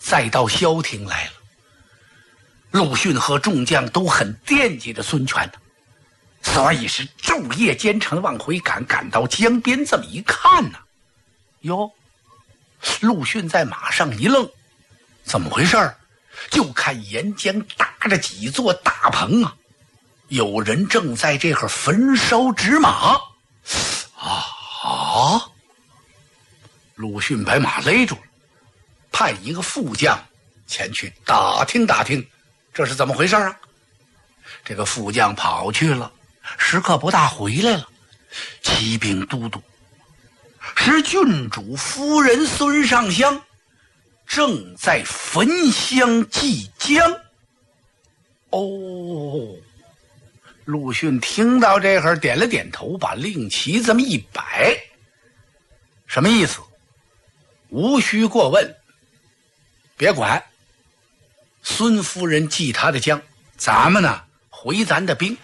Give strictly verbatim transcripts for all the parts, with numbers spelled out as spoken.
再到萧亭来了。陆逊和众将都很惦记着孙权呢，所以是昼夜兼程往回赶。赶到江边，这么一看呢，哟，陆逊在马上一愣，怎么回事？就看沿江搭着几座大棚啊，有人正在这会儿焚烧纸马。啊！陆逊把马勒住了，派一个副将前去打听打听，这是怎么回事啊？这个副将跑去了，时刻不大回来了。骑兵都督是郡主夫人孙尚香，正在焚香祭江。哦，陆逊听到这会儿点了点头，把令旗这么一摆，什么意思？无需过问，别管。孙夫人祭他的江，咱们呢回咱的兵。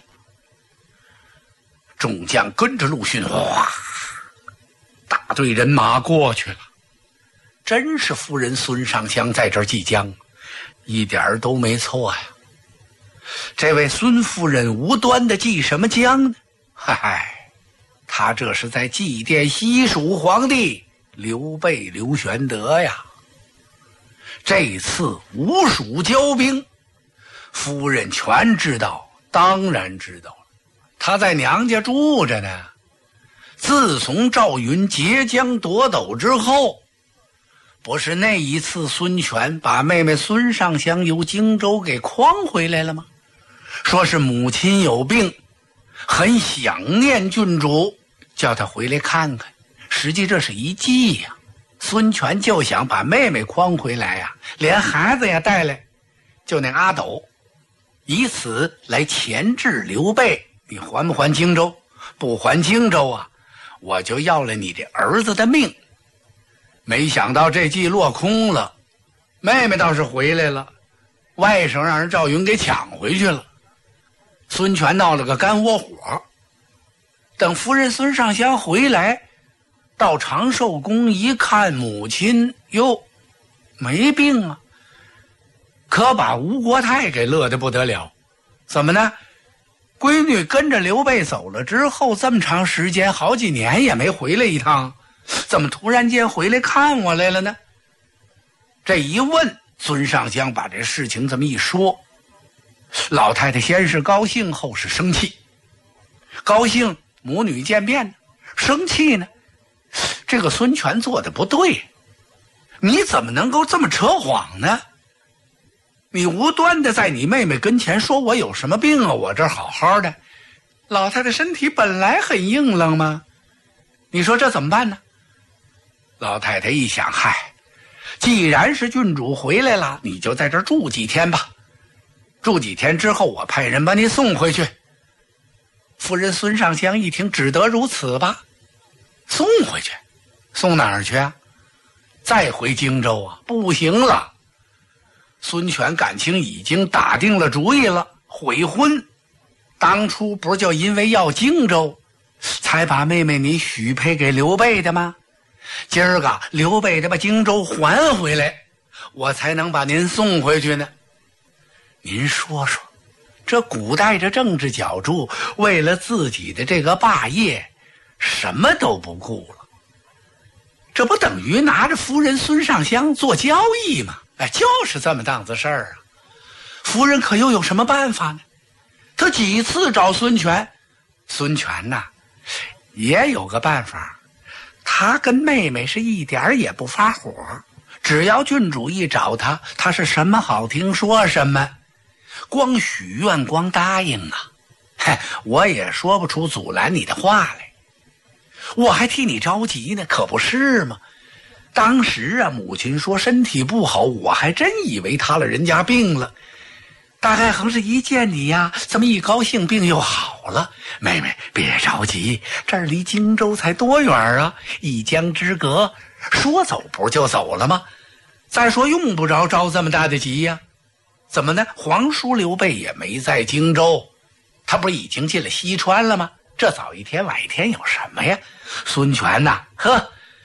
众将跟着陆逊，哇，大队人马过去了。真是夫人孙尚香在这儿祭江，一点都没错呀。这位孙夫人无端的祭什么江呢？嗨，他这是在祭奠西蜀皇帝刘备刘玄德呀。这次吴蜀交兵，夫人全知道，当然知道了。她在娘家住着呢。自从赵云截江夺斗之后，不是那一次孙权把妹妹孙尚香由荆州给诓回来了吗？说是母亲有病，很想念郡主，叫她回来看看。实际这是一计呀、啊。孙权就想把妹妹诓回来呀、啊，连孩子也带来，就那阿斗，以此来钳制刘备。你还不还荆州？不还荆州啊，我就要了你这儿子的命。没想到这计落空了，妹妹倒是回来了，外甥让人赵云给抢回去了。孙权闹了个干窝火。等夫人孙尚香回来，到长寿宫一看，母亲哟没病啊，可把吴国太给乐得不得了。怎么呢？闺女跟着刘备走了之后，这么长时间好几年也没回来一趟，怎么突然间回来看我来了呢？这一问，孙尚香把这事情这么一说，老太太先是高兴，后是生气。高兴母女见面，生气呢，这个孙权做的不对，你怎么能够这么扯谎呢？你无端的在你妹妹跟前说我有什么病啊？我这儿好好的，老太太身体本来很硬朗嘛，你说这怎么办呢？老太太一想，嗨，既然是郡主回来了，你就在这儿住几天吧，住几天之后我派人把你送回去。夫人孙尚香一听，只得如此吧。送回去？送哪儿去啊？再回荆州啊？不行了。孙权感情已经打定了主意了，悔婚。当初不是就因为要荆州，才把妹妹你许配给刘备的吗？今儿个刘备得把荆州还回来，我才能把您送回去呢。您说说，这古代这政治角逐，为了自己的这个霸业，什么都不顾了，这不等于拿着夫人孙尚香做交易吗？哎，就是这么档子事儿啊！夫人可又有什么办法呢？他几次找孙权，孙权呐也有个办法，他跟妹妹是一点也不发火，只要郡主一找他，他是什么好听说什么，光许愿光答应啊！嘿，我也说不出阻拦你的话来，我还替你着急呢，可不是吗？当时啊，母亲说身体不好，我还真以为她了人家病了，大概横是一见你呀，这么一高兴病又好了。妹妹别着急，这儿离荆州才多远啊，一江之隔，说走不就走了吗？再说用不着着这么大的急呀。怎么呢？皇叔刘备也没在荆州，他不是已经进了西川了吗？这早一天晚一天有什么呀？孙权呐，呵，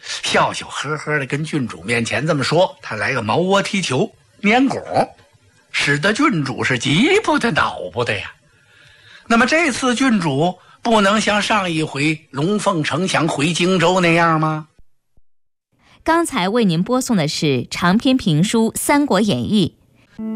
笑笑呵呵的跟郡主面前这么说，他来个毛窝踢球粘拱，使得郡主是急不得恼不得呀。那么这次郡主不能像上一回龙凤呈祥回荆州那样吗？ 刚才为您播送的是长篇评书《三国演义》，